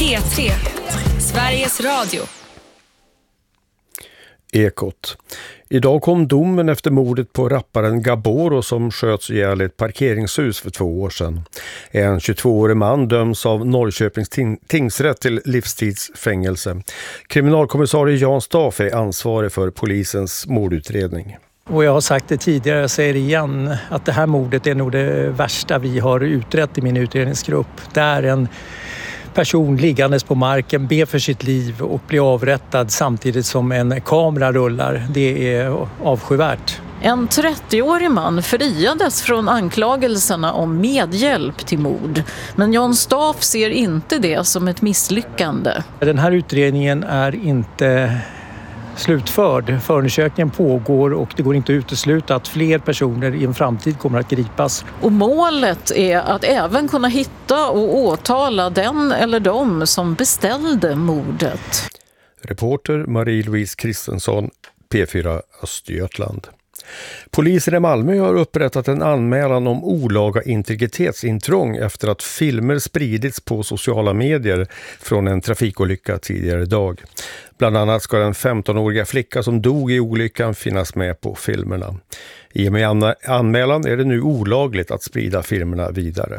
P3, Sveriges Radio. Ekot. Idag kom domen efter mordet på rapparen Gaboro som sköts ihjäl i ett parkeringshus för 2 år sedan. En 22-årig man döms av Norrköpings tingsrätt till livstidsfängelse. Kriminalkommissarie Jan Staff är ansvarig för polisens mordutredning. Och jag har sagt det tidigare, jag säger det igen, att det här mordet är nog det värsta vi har utrett i min utredningsgrupp. Där en person liggandes på marken ber för sitt liv och blir avrättad samtidigt som en kamera rullar. Det är avskyvärt. En 30-årig man friades från anklagelserna om medhjälp till mord. Men Jan Staff ser inte det som ett misslyckande. Den här utredningen är inte slutförd. Förundersökningen pågår och det går inte att utesluta att fler personer i en framtid kommer att gripas. Och målet är att även kunna hitta och åtala den eller de som beställde mordet. Reporter Marie-Louise Kristensson, P4 Östergötland. Polisen i Malmö har upprättat en anmälan om olaga integritetsintrång efter att filmer spridits på sociala medier från en trafikolycka tidigare idag. Bland annat ska den 15-åriga flicka som dog i olyckan finnas med på filmerna. I och med anmälan är det nu olagligt att sprida filmerna vidare.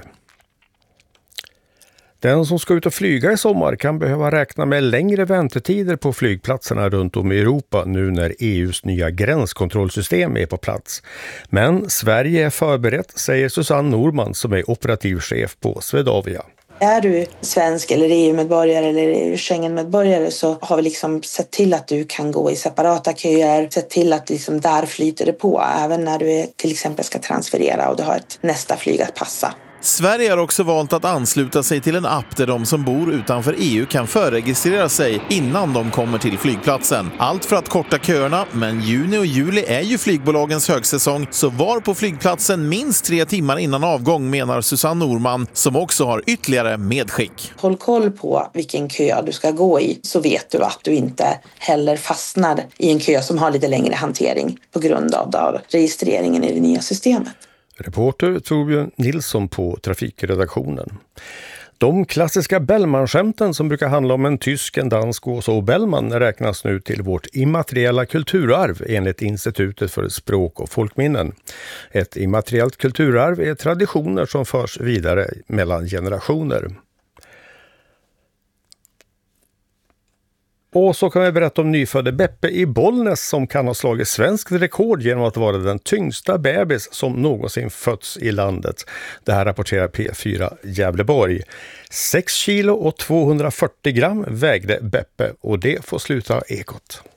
Den som ska ut och flyga i sommar kan behöva räkna med längre väntetider på flygplatserna runt om i Europa nu när EUs nya gränskontrollsystem är på plats. Men Sverige är förberett, säger Susanne Norman som är operativ chef på Swedavia. Är du svensk eller EU-medborgare eller Schengen-medborgare så har vi liksom sett till att du kan gå i separata köer, sett till att liksom där flyter det på även när du till exempel ska transferera och du har ett nästa flyg att passa. Sverige har också valt att ansluta sig till en app där de som bor utanför EU kan förregistrera sig innan de kommer till flygplatsen. Allt för att korta köerna, men juni och juli är ju flygbolagens högsäsong, så var på flygplatsen minst 3 timmar innan avgång, menar Susanne Norman som också har ytterligare medskick. Håll koll på vilken kö du ska gå i så vet du att du inte heller fastnar i en kö som har lite längre hantering på grund av registreringen i det nya systemet. Reporter Torbjörn Nilsson på trafikredaktionen. De klassiska Bellman-skämten som brukar handla om en tysk, en dansk och så Bellman räknas nu till vårt immateriella kulturarv enligt Institutet för språk- och folkminnen. Ett immateriellt kulturarv är traditioner som förs vidare mellan generationer. Och så kan vi berätta om nyfödde Beppe i Bollnäs som kan ha slagit svenskt rekord genom att vara den tyngsta bebis som någonsin fötts i landet. Det här rapporterar P4 Gävleborg. 6 kilo och 240 gram vägde Beppe och det får sluta Ekot.